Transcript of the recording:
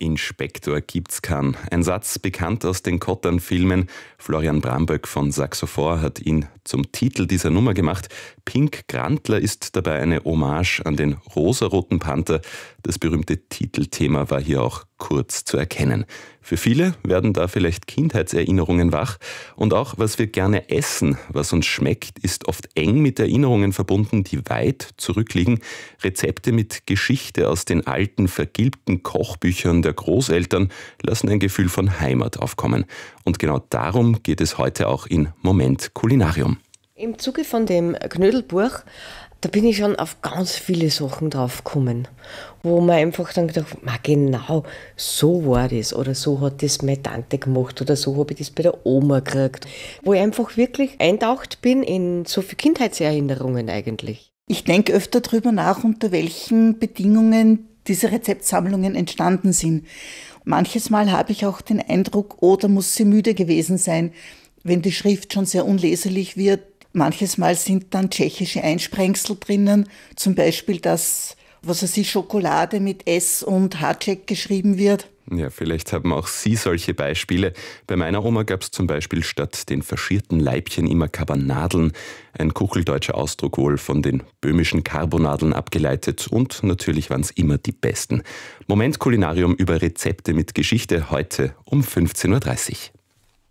Inspektor gibt's keinen. Ein Satz bekannt aus den Kottern-Filmen. Florian Bramböck von Saxophor hat ihn zum Titel dieser Nummer gemacht. Pink Grantler ist dabei eine Hommage an den rosaroten Panther. Das berühmte Titelthema war hier auch kurz zu erkennen. Für viele werden da vielleicht Kindheitserinnerungen wach. Und auch, was wir gerne essen, was uns schmeckt, ist oft eng mit Erinnerungen verbunden, die weit zurückliegen. Rezepte mit Geschichte aus den alten, vergilbten Kochbüchern der Großeltern lassen ein Gefühl von Heimat aufkommen. Und genau darum geht es heute auch in Moment Kulinarium. Im Zuge von dem Knödelbuch, da bin ich schon auf ganz viele Sachen drauf gekommen, wo man einfach dann gedacht hat, genau, so war das oder so hat das meine Tante gemacht oder so habe ich das bei der Oma gekriegt. Wo ich einfach wirklich eintaucht bin in so viele Kindheitserinnerungen eigentlich. Ich denke öfter darüber nach, unter welchen Bedingungen diese Rezeptsammlungen entstanden sind. Manches Mal habe ich auch den Eindruck, da muss sie müde gewesen sein, wenn die Schrift schon sehr unleserlich wird. Manches Mal sind dann tschechische Einsprengsel drinnen, zum Beispiel das, Schokolade mit S und Hacek geschrieben wird. Ja, vielleicht haben auch Sie solche Beispiele. Bei meiner Oma gab es zum Beispiel statt den faschierten Leibchen immer Kabernadeln, ein kucheldeutscher Ausdruck wohl von den böhmischen Karbonadeln abgeleitet, und natürlich waren es immer die besten. Moment Kulinarium über Rezepte mit Geschichte heute um 15:30 Uhr.